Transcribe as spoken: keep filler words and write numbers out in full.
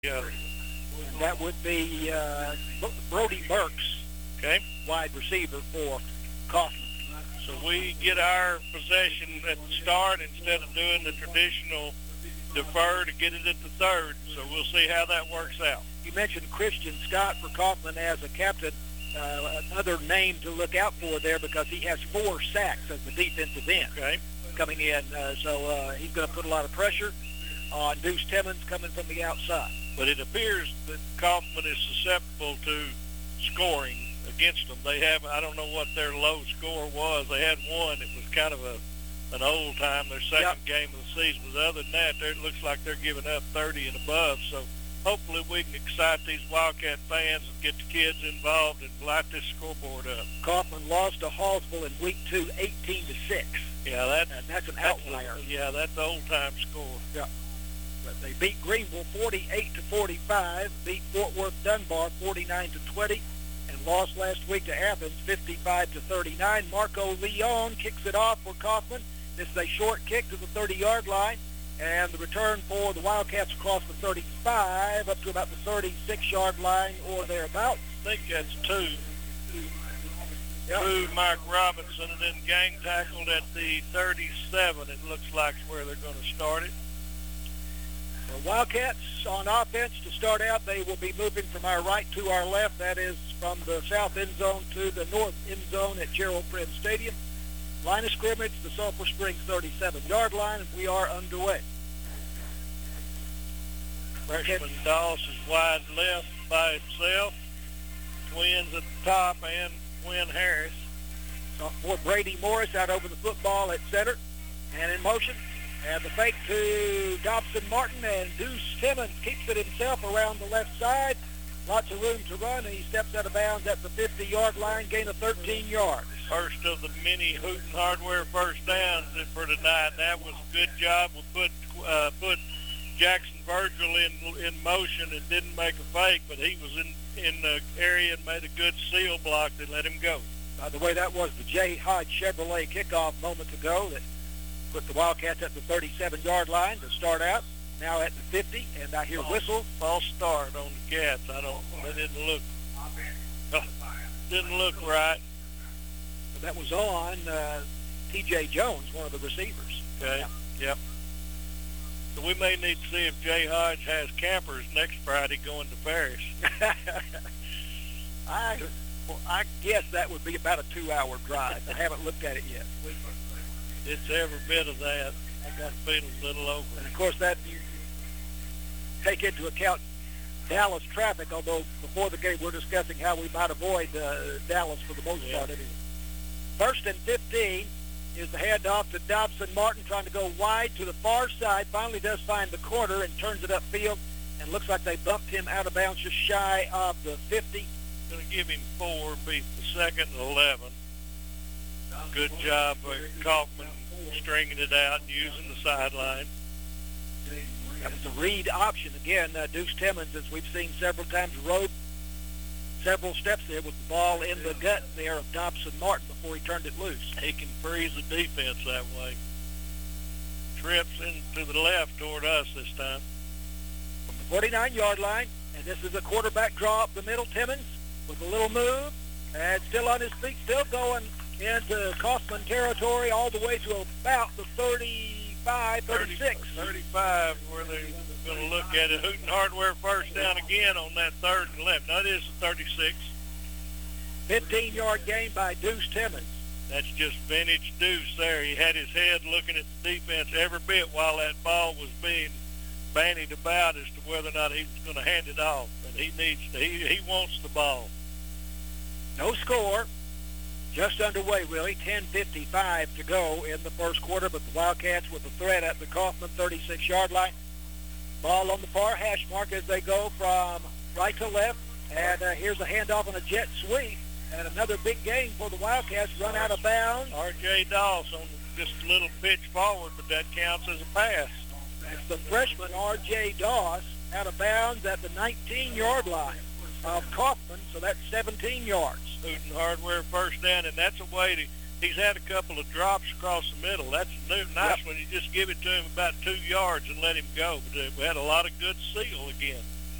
Yeah. And that would be uh, Brody Burks, Okay. wide receiver for Kaufman. So we get our possession at the start instead of doing the traditional defer to get it at the third. So we'll see how that works out. You mentioned Christian Scott for Kaufman as a captain. Uh, another name to look out for there because he has four sacks as the defensive end Okay. coming in. Uh, so uh, he's going to put a lot of pressure on Deuce Timmons coming from the outside. But it appears that Kaufman is susceptible to scoring against them. They have, I don't know what their low score was. They had one. It was kind of a an old time, their second Yep. game of the season. But other than that, it looks like they're giving up thirty and above. So hopefully we can excite these Wildcat fans and get the kids involved and light this scoreboard up. Kaufman lost to Hallsville in week two, eighteen to six. Yeah, that's, And that's an that's outlier. a, yeah, that's old time score. Yeah. But they beat Greenville forty-eight to forty-five, beat Fort Worth Dunbar forty-nine to twenty, and lost last week to Athens fifty-five to thirty-nine. Marco Leon kicks it off for Kaufman. This is a short kick to the thirty-yard line, and the return for the Wildcats across the thirty-five up to about the thirty-six-yard line or thereabouts. I think that's two. Yep. Two, Mark Robinson, and then gang tackled at the thirty-seven. It looks like is where they're going to start it. The Wildcats on offense to start out, they will be moving from our right to our left. That is from the south end zone to the north end zone at Gerald Prim Stadium. Line of scrimmage, the Sulphur Springs thirty-seven-yard line, and we are underway. Freshman Doss is wide left by himself. Twins at the top and Quinn Harris. For Brady Morris out over the football at center and in motion. And the fake to Dobson Martin, and Deuce Timmons keeps it himself around the left side. Lots of room to run, and he steps out of bounds at the fifty-yard line, gain of thirteen yards. First of the many Hooten Hardware first downs for tonight. That was a good job. We put uh, put Jackson Virgil in in motion and didn't make a fake, but he was in, in the area and made a good seal block that let him go. By the way, that was the J. Hodge Chevrolet kickoff moments ago that put the Wildcats at the thirty-seven-yard line to start out. Now at the fifty, and I hear whistles. False start on the Cats. I don't. That didn't look. Oh, didn't look right. But that was on uh, T J Jones, one of the receivers. Okay. Yeah. Yep. So we may need to see if Jay Hodge has campers next Friday going to Paris. I, well, I guess that would be about a two-hour drive. I haven't looked at it yet. It's every bit of that. I got a feeling a little over. And of course, that you take into account Dallas traffic. Although before the game, we're discussing how we might avoid uh, Dallas for the most Yeah. part. Anyway. First and fifteen is the handoff to Dobson Martin, trying to go wide to the far side. Finally, does find the corner and turns it upfield, and looks like they bumped him out of bounds just shy of the fifty. Going to give him four, beat the second and eleven. Good job by Kaufman stringing it out and using the sideline. That was a read option. Again, uh, Deuce Timmons, as we've seen several times, rode several steps there with the ball in the gut there of Dobson Martin before he turned it loose. He can freeze the defense that way. Trips into the left toward us this time. From the forty-nine-yard line, and this is a quarterback draw up the middle. Timmons with a little move, and still on his feet, still going into Kaufman territory all the way to about the thirty-five, thirty-six. thirty-five, where they're going to look at it. Hooten Hardware first down again on that third and left. Now, it is the thirty-six. fifteen-yard gain by Deuce Timmons. That's just vintage Deuce there. He had his head looking at the defense every bit while that ball was being bandied about as to whether or not he was going to hand it off. And he needs to. He, he wants the ball. No score. Just underway, really. ten fifty-five to go in the first quarter, but the Wildcats with the threat at the Kaufman thirty-six-yard line. Ball on the far hash mark as they go from right to left. And uh, here's a handoff on a jet sweep. And another big gain for the Wildcats, run out of bounds. R J Doss on just a little pitch forward, but that counts as a pass. That's the freshman R J Doss out of bounds at the nineteen-yard line of Kaufman, so that's seventeen yards. Hooten Hardware first down, and that's a way to, he's had a couple of drops across the middle. That's a new, nice Yep. when you just give it to him about two yards and let him go. But uh, we had a lot of good seal again.